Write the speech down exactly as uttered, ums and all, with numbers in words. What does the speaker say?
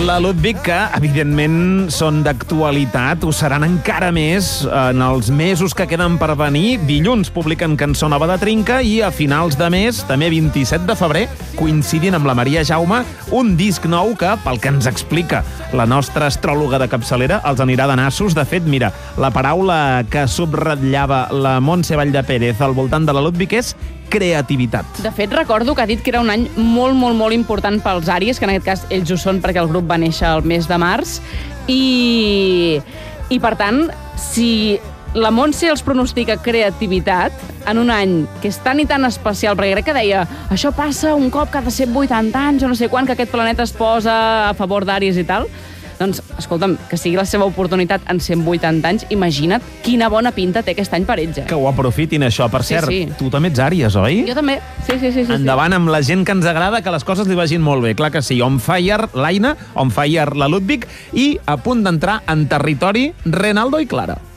la Ludwig, que evidentment són d'actualitat, ho seran encara més en els mesos que queden per venir. Dilluns publiquen cançó nova de Trinca i a finals de mes, també vint-i-set de febrer, coincidint amb la Maria Jaume, un disc nou que, pel que ens explica la nostra astròloga de capçalera, els anirà de nassos. De fet, mira, la paraula que subratllava la Montse Valldepérez al voltant de la Ludwig és creativitat. De fet, recordo que ha dit que era un any molt, molt, molt important pels Àries, que en aquest cas ells ho són perquè el grup va néixer el mes de març, i, i per tant, si la Montse els pronostica creativitat en un any que és tan i tan especial, perquè crec que deia això passa un cop cada cent vuitanta anys o no sé quan, que aquest planeta es posa a favor d'Àries i tal. Doncs, escolta'm, que sigui la seva oportunitat en cent vuitanta anys, imagina't quina bona pinta té aquest any per ells, eh? Que ho aprofitin, això. Per Sí, cert, sí. tu també ets Àries, oi? Jo també. Sí, sí, sí. sí Endavant amb la gent que ens agrada, que les coses li vagin molt bé. Clar que sí. On fire l'Aina, on fire la Ludwig i a punt d'entrar en territori Renaldo i Clara.